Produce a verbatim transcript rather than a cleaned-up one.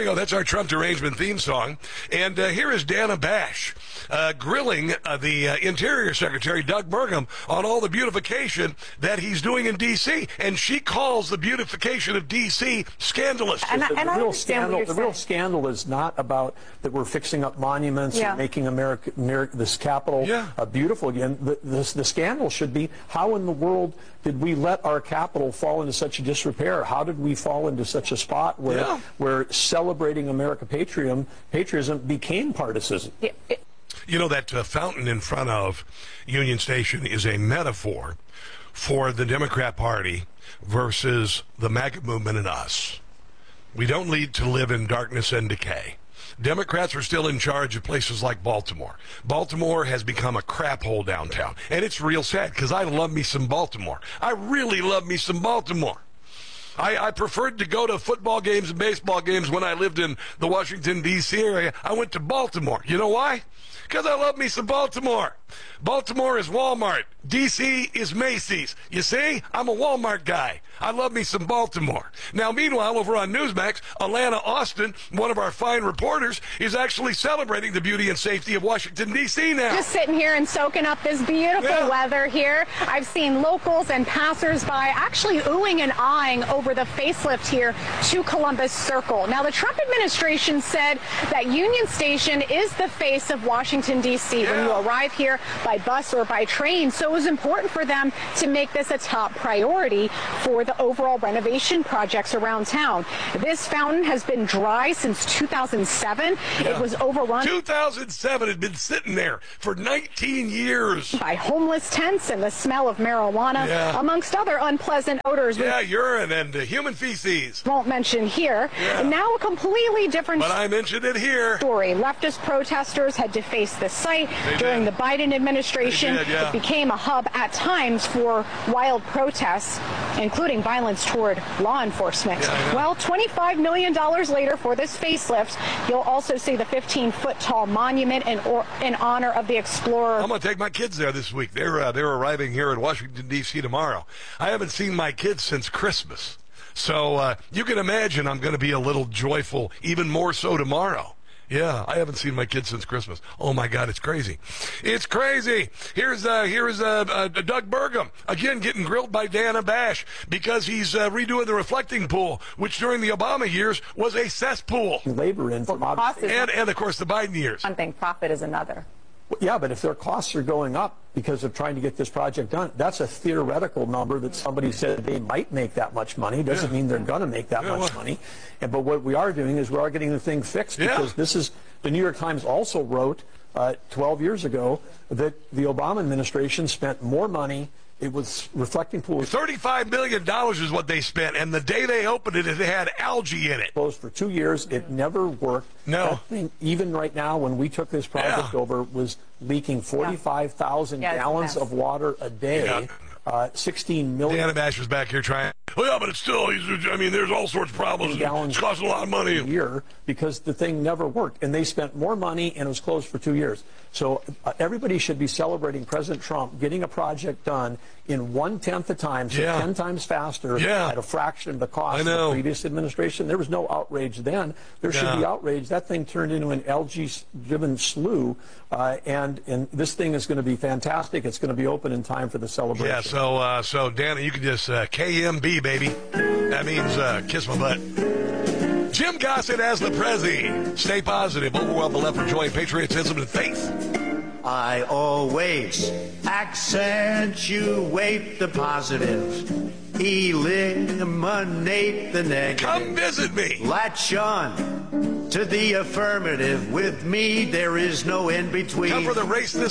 go. That's our Trump derangement theme song. And uh, here is Dana Bash uh, grilling uh, the uh, Interior Secretary, Doug Burgum, on all the beautification that he's doing in D C And she calls the beautification of D C scandalous. And, the, and the I real understand scandal, what the you're real saying. scandal is not about that we're fixing up monuments Yeah. and making America, America this capital Yeah. uh, beautiful again. The, the, the scandal should be, how in the world did we let our capital fall into such a disrepair? How did we fall into such a spot where Yeah. where celebrating America patriotism, patriotism became partisan? Yeah, it- You know, that uh, fountain in front of Union Station is a metaphor for the Democrat Party versus the MAGA movement and us. We don't need to live in darkness and decay. Democrats are still in charge of places like Baltimore. Baltimore has become a crap hole downtown. And it's real sad because I love me some Baltimore. I really love me some Baltimore. I, I preferred to go to football games and baseball games when I lived in the Washington, D C area. I went to Baltimore. You know why? Because I love me some Baltimore. Baltimore is Walmart. D C is Macy's. You see? I'm a Walmart guy. I love me some Baltimore. Now, meanwhile, over on Newsmax, Alana Austin, one of our fine reporters, is actually celebrating the beauty and safety of Washington, D C now. Just sitting here and soaking up this beautiful Yeah. weather here. I've seen locals and passersby actually oohing and eyeing over the facelift here to Columbus Circle. Now, the Trump administration said that Union Station is the face of Washington, D C when you Yeah. arrive here by bus or by train. So it was important for them to make this a top priority for the overall renovation projects around town. This fountain has been dry since two thousand seven. Yeah. It was overrun two thousand seven had been sitting there for nineteen years. by homeless tents and the smell of marijuana, Yeah. amongst other unpleasant odors we Yeah, urine and uh, human feces. won't mention here. Yeah. And now a completely different But I mentioned it here. story. Leftist protesters had defaced the site They during did. the Biden administration. They did, yeah. It became a hub at times for wild protests, including violence toward law enforcement. Yeah, I know. Well, twenty-five million dollars later for this facelift, you'll also see the fifteen-foot tall monument in, or, in honor of the explorer. I'm going to take my kids there this week. They're uh, they're arriving here in Washington, D C tomorrow. I haven't seen my kids since Christmas. So uh, you can imagine I'm going to be a little joyful, even more so tomorrow. Yeah, I haven't seen my kids since Christmas. Oh, my God, it's crazy. It's crazy. Here's uh, here's uh, uh, Doug Burgum, again, getting grilled by Dana Bash because he's uh, redoing the reflecting pool, which during the Obama years was a cesspool. Labor in from out- cost is And, and of course, the Biden years. one thing, profit is another. Yeah, but if their costs are going up because of trying to get this project done, that's a theoretical number that somebody said they might make that much money. Doesn't Yeah. mean they're going to make that Yeah, much well- money. And, but what we are doing is we are getting the thing fixed Yeah. because this is, the New York Times also wrote uh, twelve years ago that the Obama administration spent more money. It was reflecting pools thirty-five million dollars is what they spent, and the day they opened it, it had algae in it. closed for two years. It never worked. No. That thing, even right now, when we took this project Yeah. over, was leaking forty-five thousand Yeah, it's a gallons mess. of water a day. Yeah. Uh, sixteen million Dana Bash was back here trying. Well, yeah, but it's still, he's, I mean, there's all sorts of problems. gallons It's costing a lot of a money. year because the thing never worked. And they spent more money and it was closed for two years. So uh, everybody should be celebrating President Trump getting a project done in one-tenth the time, so Yeah. ten times faster Yeah. at a fraction of the cost I of know. the previous administration. There was no outrage then. There should Yeah. be outrage. That thing turned into an algae-driven slough, uh, and, and this thing is going to be fantastic. It's going to be open in time for the celebration. Yeah, so, uh, so Dana, you can just uh, K M B, baby. That means uh, kiss my butt. Jim Gossett as the Prezi. Stay positive. Overwhelm the left with joy, patriotism, and faith. I always accentuate the positive, eliminate the negative. Come visit me. Latch on to the affirmative. With me, there is no in between. Come for the race this